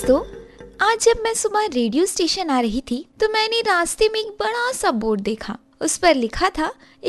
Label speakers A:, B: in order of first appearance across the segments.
A: दोस्तों, आज जब मैं सुबह रेडियो स्टेशन आ रही थी तो मैंने रास्ते में एक बड़ा सा बोर्ड देखा। उस पर लिखा था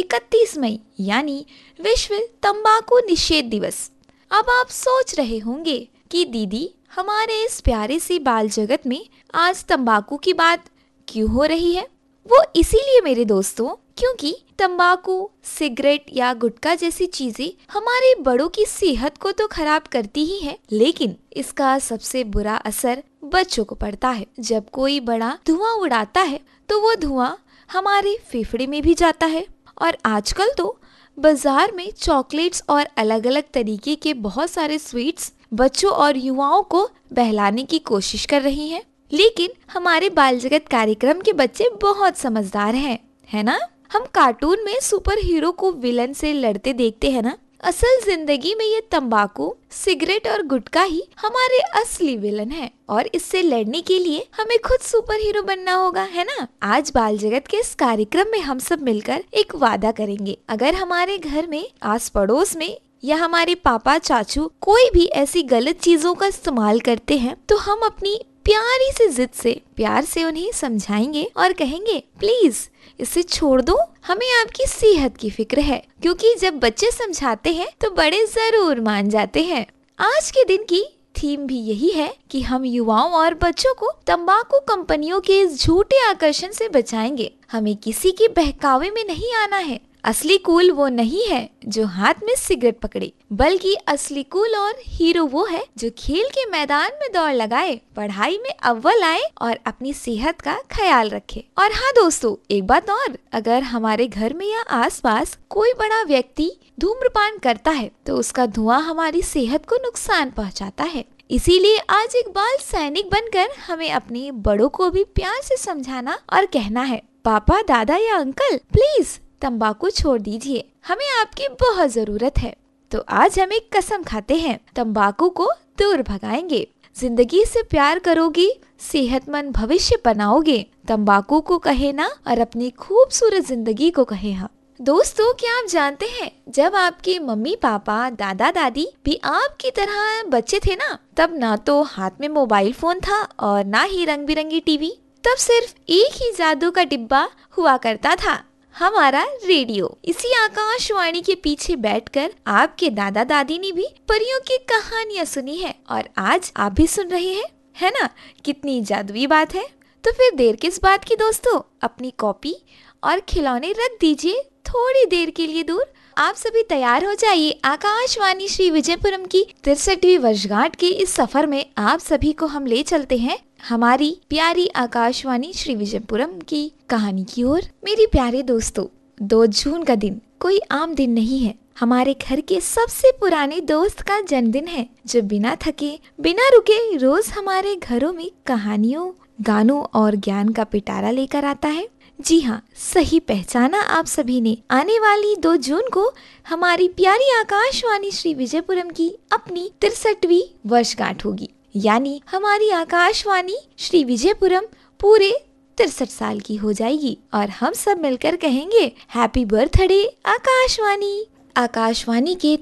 A: 31 मई यानी विश्व तंबाकू निषेध दिवस। अब आप सोच रहे होंगे कि दीदी, हमारे इस प्यारे से बाल जगत में आज तंबाकू की बात क्यों हो रही है? वो इसीलिए मेरे दोस्तों, क्योंकि तंबाकू, सिगरेट या गुटखा जैसी चीजें हमारे बड़ों की सेहत को तो खराब करती ही है, लेकिन इसका सबसे बुरा असर बच्चों को पड़ता है। जब कोई बड़ा धुआं उड़ाता है तो वो धुआं हमारे फेफड़े में भी जाता है। और आजकल तो बाजार में चॉकलेट्स और अलग अलग तरीके के बहुत सारे स्वीट्स बच्चों और युवाओं को बहलाने की कोशिश कर रही हैं। लेकिन हमारे बाल जगत कार्यक्रम के बच्चे बहुत समझदार हैं, है ना? हम कार्टून में सुपर हीरो को विलन से लड़ते देखते हैं ना। असल जिंदगी में ये तंबाकू, सिगरेट और गुटखा ही हमारे असली विलन है और इससे लड़ने के लिए हमें खुद सुपर हीरो बनना होगा, है ना? आज बाल जगत के इस कार्यक्रम में हम सब मिलकर एक वादा करेंगे। अगर हमारे घर में, आस पड़ोस में या हमारे पापा चाचू कोई भी ऐसी गलत चीजों का इस्तेमाल करते हैं तो हम अपनी प्यारी सी जिद से प्यार से उन्हें समझाएंगे और कहेंगे, प्लीज इसे छोड़ दो, हमें आपकी सेहत की फिक्र है। क्योंकि जब बच्चे समझाते हैं तो बड़े जरूर मान जाते हैं। आज के दिन की थीम भी यही है कि हम युवाओं और बच्चों को तंबाकू कंपनियों के इस झूठे आकर्षण से बचाएंगे। हमें किसी के बहकावे में नहीं आना है। असली कूल वो नहीं है जो हाथ में सिगरेट पकड़े, बल्कि असली कूल और हीरो वो है जो खेल के मैदान में दौड़ लगाए, पढ़ाई में अव्वल आए और अपनी सेहत का ख्याल रखे। और हाँ दोस्तों, एक बात और, अगर हमारे घर में या आसपास कोई बड़ा व्यक्ति धूम्रपान करता है तो उसका धुआं हमारी सेहत को नुकसान पहुंचाता है। इसीलिए आज एक बाल सैनिक बनकर हमें अपने बड़ों को भी प्यार से समझाना और कहना है, पापा, दादा या अंकल, प्लीज तंबाकू छोड़ दीजिए, हमें आपकी बहुत जरूरत है। तो आज हम एक कसम खाते हैं, तंबाकू को दूर भगाएंगे। जिंदगी से प्यार करोगे, सेहतमंद भविष्य बनाओगे। तंबाकू को कहे ना और अपनी खूबसूरत जिंदगी को कहे हाँ। दोस्तों, क्या आप जानते हैं, जब आपके मम्मी पापा, दादा दादी भी आपकी तरह बच्चे थे ना, तब ना तो हाथ में मोबाइल फोन था और ना ही रंग बिरंगी टीवी। तब सिर्फ एक ही जादू का डिब्बा हुआ करता था, हमारा रेडियो। इसी आकाशवाणी के पीछे बैठकर आपके दादा दादी ने भी परियों की कहानियां सुनी है और आज आप भी सुन रहे हैं, है ना? कितनी जादुई बात है। तो फिर देर किस बात की दोस्तों, अपनी कॉपी और खिलौने रख दीजिए थोड़ी देर के लिए दूर। आप सभी तैयार हो जाइए। आकाशवाणी श्री विजयपुरम की 63वीं वर्षगांठ के इस सफर में आप सभी को हम ले चलते हैं हमारी प्यारी आकाशवाणी श्री विजयपुरम की कहानी की ओर। मेरे प्यारे दोस्तों, 2 जून का दिन कोई आम दिन नहीं है। हमारे घर के सबसे पुराने दोस्त का जन्मदिन है, जो बिना थके, बिना रुके रोज हमारे घरों में कहानियों, गानों और ज्ञान का पिटारा लेकर आता है। जी हाँ, सही पहचाना आप सभी ने। आने वाली 2 जून को हमारी प्यारी आकाशवाणी श्री विजयपुरम की अपनी 63वीं वर्षगांठ होगी, यानी हमारी आकाशवाणी श्री विजयपुरम पूरे 63 साल की हो जाएगी और हम सब मिलकर कहेंगे, हैप्पी बर्थडे आकाशवाणी। आकाशवाणी के